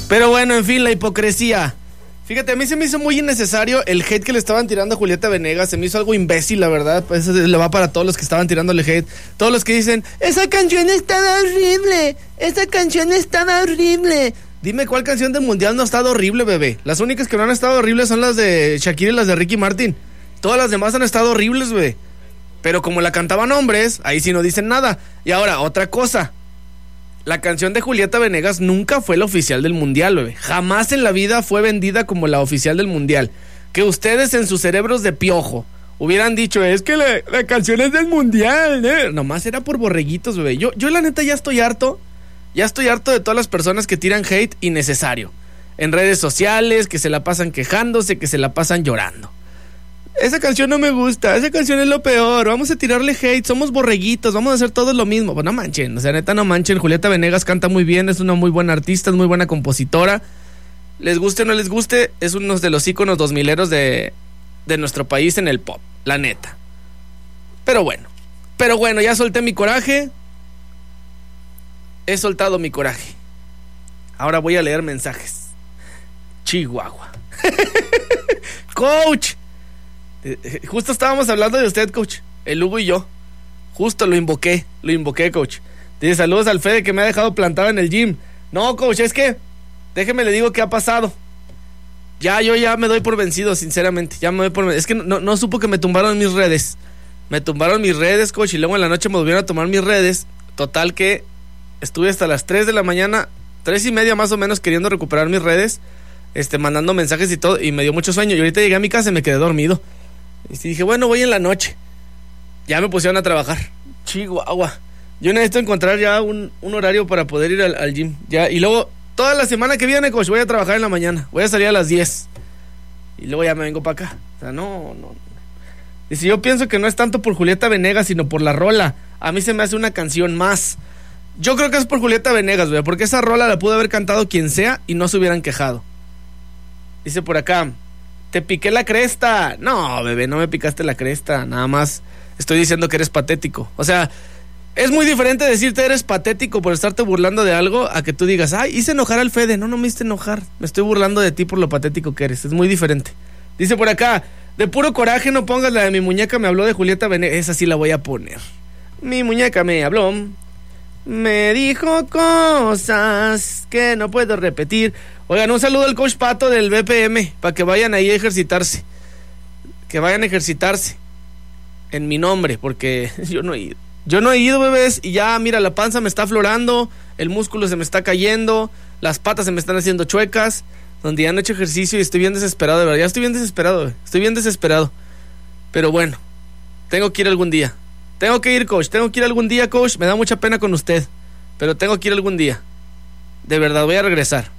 Pero bueno, en fin, la hipocresía. Fíjate, a mí se me hizo muy innecesario el hate que le estaban tirando a Julieta Venegas. Se me hizo algo imbécil, la verdad. Pues eso le va para todos los que estaban tirándole hate. Todos los que dicen, esa canción está horrible. Esa canción está horrible. Dime cuál canción del mundial no ha estado horrible, bebé. Las únicas que no han estado horribles son las de Shakira y las de Ricky Martin. Todas las demás han estado horribles, bebé. Pero como la cantaban hombres, ahí sí no dicen nada. Y ahora, otra cosa. La canción de Julieta Venegas nunca fue la oficial del mundial, bebé. Jamás en la vida fue vendida como la oficial del mundial. Que ustedes en sus cerebros de piojo hubieran dicho, es que la canción es del mundial, ¿eh? Nomás era por borreguitos, bebé. Yo la neta ya estoy harto. Ya estoy harto de todas las personas que tiran hate innecesario. En redes sociales, que se la pasan quejándose, que se la pasan llorando. Esa canción no me gusta, esa canción es lo peor, vamos a tirarle hate, somos borreguitos, vamos a hacer todos lo mismo. Pues no manchen, o sea, neta no manchen. Julieta Venegas canta muy bien, es una muy buena artista, es muy buena compositora. Les guste o no les guste, es uno de los íconos 2000eros de nuestro país en el pop, la neta. Pero bueno, ya solté mi coraje. He soltado mi coraje. Ahora voy a leer mensajes. Chihuahua. Coach. Justo estábamos hablando de usted, coach. El Hugo y yo. Justo lo invoqué, coach. Dice, saludos al Fede que me ha dejado plantado en el gym. No, coach, es que déjeme le digo qué ha pasado. Yo ya me doy por vencido, sinceramente. Es que no supo que me tumbaron mis redes. Me tumbaron mis redes, coach, y luego en la noche me volvieron a tomar mis redes. Total que estuve hasta las 3 de la mañana, 3:30 más o menos, queriendo recuperar mis redes, mandando mensajes y todo, y me dio mucho sueño. Y ahorita llegué a mi casa y me quedé dormido. Y dije, bueno, voy en la noche. Ya me pusieron a trabajar. Chihuahua. Yo necesito encontrar ya un horario para poder ir al gym. Ya, y luego, toda la semana que viene, coach, voy a trabajar en la mañana. Voy a salir a las 10. Y luego ya me vengo para acá. O sea, no. Y si yo pienso que no es tanto por Julieta Venegas, sino por la rola. A mí se me hace una canción más. Yo creo que es por Julieta Venegas, güey, porque esa rola la pudo haber cantado quien sea y no se hubieran quejado. Dice por acá, te piqué la cresta. No, bebé, no me picaste la cresta. Nada más estoy diciendo que eres patético. O sea, es muy diferente decirte eres patético por estarte burlando de algo a que tú digas, ay, hice enojar al Fede. No me hice enojar. Me estoy burlando de ti por lo patético que eres. Es muy diferente. Dice por acá, de puro coraje no pongas la de mi muñeca me habló de Julieta Venegas. Esa sí la voy a poner. Mi muñeca me habló. Me dijo cosas que no puedo repetir. Oigan, un saludo al coach Pato del BPM para que vayan ahí a ejercitarse. Que vayan a ejercitarse en mi nombre, porque yo no he ido. Yo no he ido, bebés, y ya, mira, la panza me está aflorando, el músculo se me está cayendo, las patas se me están haciendo chuecas, donde ya no he hecho ejercicio y estoy bien desesperado, de verdad. Ya estoy bien desesperado, bebé. Estoy bien desesperado. Pero bueno, tengo que ir algún día. Tengo que ir, coach. Tengo que ir algún día, coach. Me da mucha pena con usted, pero tengo que ir algún día. De verdad, voy a regresar.